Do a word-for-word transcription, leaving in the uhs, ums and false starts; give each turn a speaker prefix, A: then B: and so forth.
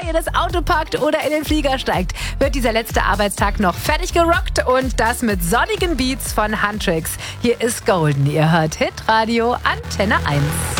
A: ihr das Auto packt oder in den Flieger steigt, wird dieser letzte Arbeitstag noch fertig gerockt und das mit sonnigen Beats von Huntrix. Hier ist Golden. Ihr hört Hitradio Antenne eins.